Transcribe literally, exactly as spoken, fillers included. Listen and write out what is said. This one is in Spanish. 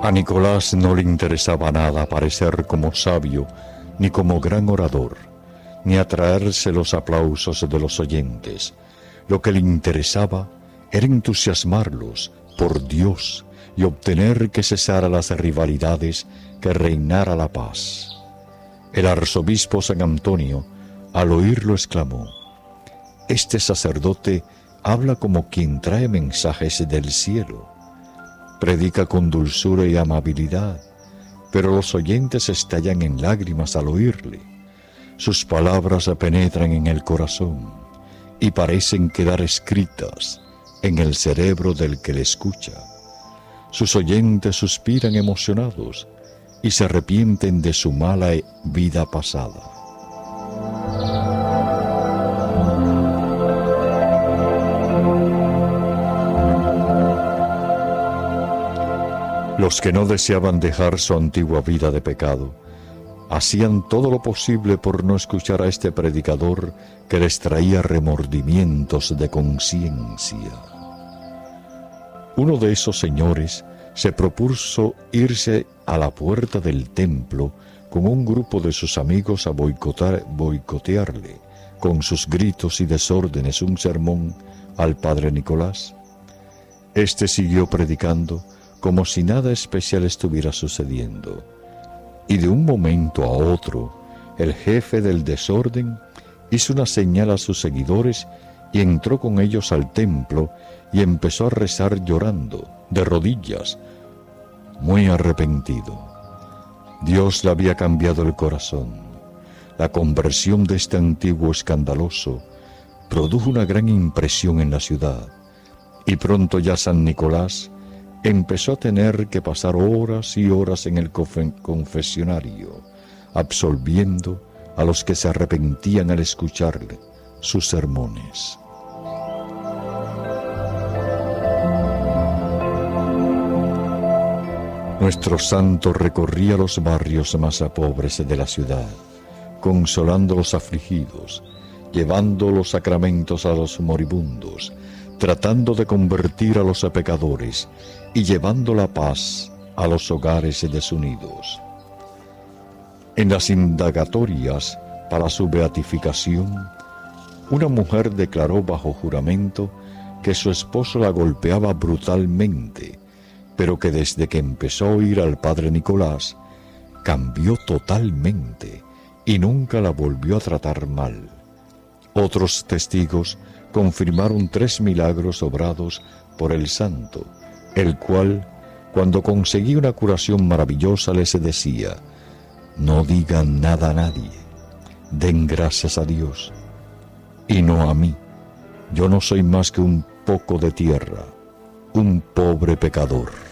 A Nicolás no le interesaba nada parecer como sabio, ni como gran orador, ni atraerse los aplausos de los oyentes. Lo que le interesaba era entusiasmarlos por Dios y obtener que cesara las rivalidades, que reinara la paz. El arzobispo San Antonio, al oírlo, exclamó: «Este sacerdote habla como quien trae mensajes del cielo. Predica con dulzura y amabilidad, pero los oyentes estallan en lágrimas al oírle. Sus palabras penetran en el corazón y parecen quedar escritas en el cerebro del que le escucha. Sus oyentes suspiran emocionados y se arrepienten de su mala vida pasada». Los que no deseaban dejar su antigua vida de pecado hacían todo lo posible por no escuchar a este predicador que les traía remordimientos de conciencia. Uno de esos señores se propuso irse a la puerta del templo con un grupo de sus amigos a boicotar, boicotearle con sus gritos y desórdenes un sermón al padre Nicolás. Este siguió predicando como si nada especial estuviera sucediendo, y de un momento a otro el jefe del desorden hizo una señal a sus seguidores y entró con ellos al templo y empezó a rezar llorando, de rodillas, muy arrepentido. Dios le había cambiado el corazón. La conversión de este antiguo escandaloso produjo una gran impresión en la ciudad, y pronto ya San Nicolás empezó a tener que pasar horas y horas en el confesionario, absolviendo a los que se arrepentían al escucharle sus sermones. Nuestro santo recorría los barrios más pobres de la ciudad, consolando a los afligidos, llevando los sacramentos a los moribundos, tratando de convertir a los pecadores y llevando la paz a los hogares desunidos. En las indagatorias para su beatificación, una mujer declaró bajo juramento que su esposo la golpeaba brutalmente, pero que desde que empezó a oír al padre Nicolás, cambió totalmente y nunca la volvió a tratar mal. Otros testigos confirmaron tres milagros obrados por el santo, el cual, cuando conseguía una curación maravillosa, les decía: «No digan nada a nadie, den gracias a Dios, y no a mí. Yo no soy más que un poco de tierra, un pobre pecador».